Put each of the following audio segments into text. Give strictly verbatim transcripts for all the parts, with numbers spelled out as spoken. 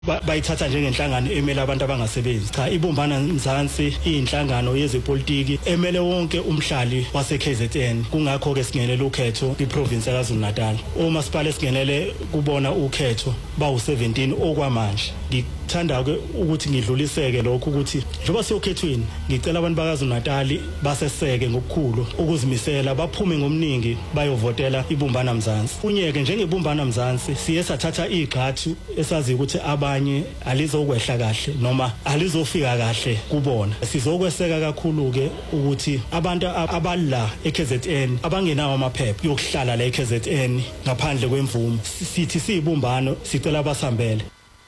bayithatha njengenhlangano emele abantu abangasebenzi. Cha, ibumbana Mzansi iyinhlangano yezepolitiki emele wonke umhlali wase K Z N. Kungakho ke singenele ukhetho iprovince yaKwaZulu Natal. Uma sipale singenele kubona ukhetho bawu seventeen okwamanje. Ngithanda ke ukuthi ngidluliseke lokho ukuthi njoba siyokhethweni ngicela abantu bakaZulu Natal baseseke ngokukhulu ukuzimisela baphume ngomningi bayovotela ibumbana Mzansi. Kunyeke njengebumbana Mzansi siye sathatha igxathu esazi ukuthi abanye alizokwehla kahle noma alizofika kahle kubona. Sizokweseka kakhulu ke ukuthi abantu abala eK Z N abangenawo amaphepha yokuhlala la eK Z N ngaphandle kwemvumo sithi siyibumbano sicela abasambele.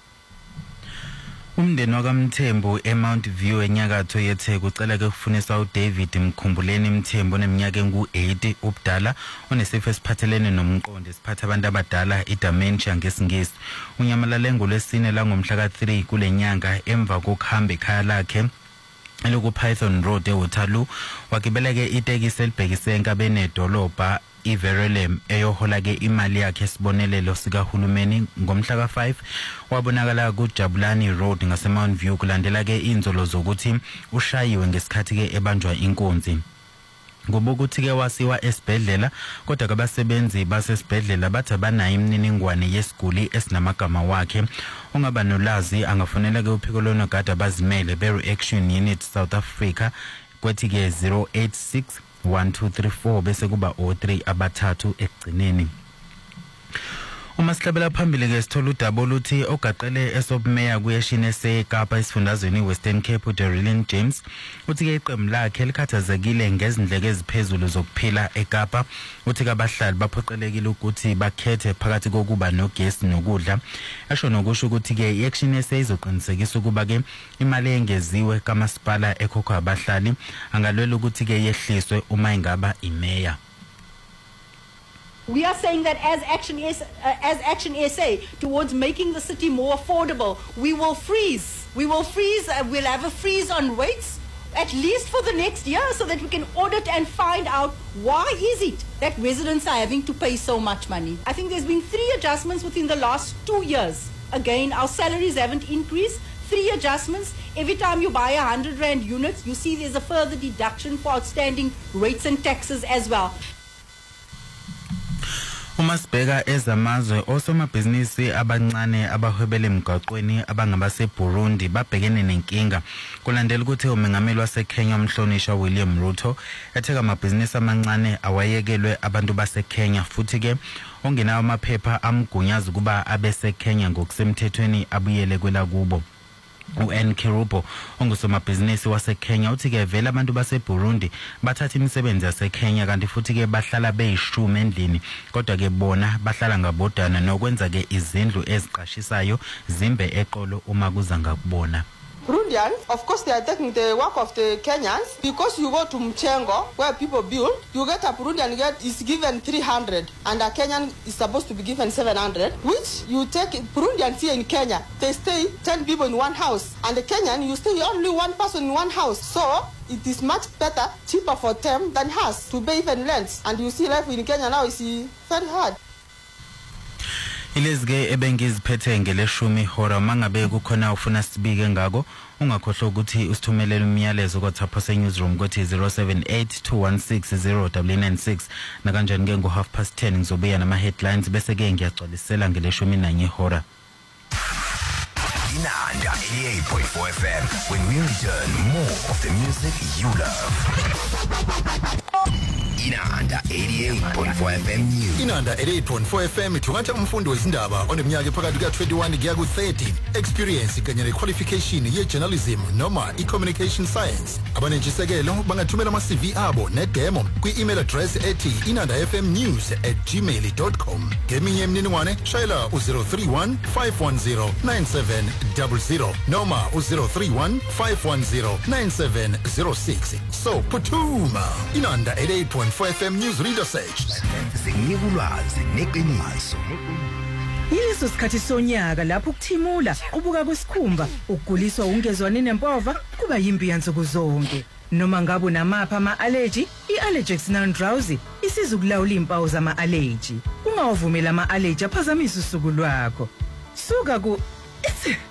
Umndeni wakaMthembu eMount View enyakatho yeTheku ucela ke ukufunisa uDavid Mkhumbuleni Mthembu oneminyaka engu-eighty ubudala onesifo esiphathelene nomqondo esiphatha abantu abadala idementia ngesingisi. Unyamalale ngolwesine la ngomhla ka-three kule nyanga emva kokuhamba ekhaya lakhe eloku Python Road eWaterloo wakibela ke itekisi elibhekise enkabeni edolobha iVerelem eyohola ke imali yakhe esibonelelo sikahulumeni ngomhla ka-five wabonakala kuJabulani Road ngaseMount View kulandela ke inzolo zokuthi ushayiwe ngesikhathi ke ebanjwa inkonzi. Ngobokuthi ke wasiwa esibhedlela kodwa ke abasebenzi basesibhedlela bathi banayo imininingwane yesiguli esinamagama wakhe. Ongaba nolazi angafonela ke uphiko lonogada abazimele be-Reaction Unit South Africa kwethi ke zero eight six one two three four bese kuba oh three abathathu ekugcineni. Uma sihlabela phambili ke sithola udaba oluthi ogaqele esobmeya kuyeshini eseKapa esifundazweni iWestern Cape uDerylin James uthi ke iqembu lakhe likhathazekile ngezindleko eziphezulu zokuphila eKapa. Uthi kabahlali baphoqelekile ukuthi bakhethe phakathi kokuba nogesi nokudla. Asho nokusho ukuthi ke iAction S A izoqinisekisa ukuba ke imali engeziwe kamasipala ekhokha abahlali angalwela ukuthi ke yehliswe uma ingaba imeya. We are saying that as Action S, uh, as Action S A, towards making the city more affordable, we will freeze. We will freeze. Uh, we'll have a freeze on rates, at least for the next year, so that we can audit and find out why is it that residents are having to pay so much money. I think there's been three adjustments within the last two years. Again, our salaries haven't increased. Three adjustments. Every time you buy a hundred rand units, you see there's a further deduction for outstanding rates and taxes as well. Uma sibheka ezamazwe osomabhizinisi abancane abahwebele emgaqweni abangabase Burundi babhekene nenkinga kulandela ukuthi umengameli waseKenya umhlonishwa William Ruto etheka amabhizinisi amancane awayekelwe abantu baseKenya futhi ke ongenawo amaphepha amgunyaza kuba abeseKenya ngokusemthethweni abuyele kwela kubo. U-N Kirubo ongusomabhizinisi waseKenya uthi ke vele abantu baseBurundi bathatha imisebenzi yaseKenya kanti futhi ke bahlala beyishumi endlini kodwa ke bona bahlala ngabodana nokwenza ke izindlu eziqashisayo zimbe eqolo uma kuza ngakubona. Burundians, of course, they are taking the work of the Kenyans because you go to Mchengo where people build, you get a Burundian get is given three hundred and a Kenyan is supposed to be given seven hundred, which you take Burundians here in Kenya, they stay ten people in one house, and the Kenyan you stay only one person in one house. So it is much better, cheaper for them than us to pay even rent. And you see life in Kenya now is very hard. Ilezike ebengiziphethe ngeleshumi hora mangabe kukhona ufuna sibike ngako ungakhohlwa ukuthi usithumelele umyalezo kwaThapho se newsroom kothi zero seven eight two one six zero nine nine six na kanjani ke ngo half past ten ngizobuya nama headlines bese ke ngiyagcwalisela ngeleshumi nanye hora. Inanda eighty-eight point four F M. When we return, more of the music you love. Inanda eighty-eight point four F M News. Inanda eighty-eight point four F M ithukatsha umfundo wezindaba oneminyaka phakathi ka twenty-one kuya ku thirty. Experience kanye nequalification ye journalism noma i-communication science. Abanentshisekelo bangathumela ama-C V abo ne-demo kwi-email address ethi inandafmnews at gmail dot com. Ngeminye imininingwane shayela u zero three one five one zero nine seven zero zero noma u zero three one five one zero nine seven zero six. So putuma Inanda eighty-eight point four F M News Reader Search. Sengikulwazi neqiniso. Yileso sikhathi sonyaka lapho ukuthimula ubuka kwesikhumba ukuguliswa ungezwani nempova kuba yimbi yansuku zonke. Noma ngabe unamapha ama-allergy, i-Allergex non-drowsy isizukulawula impawu zama-allergy. Ungawavumela ama-allergy aphazamisa usuku lwakho. Suka ku Yazi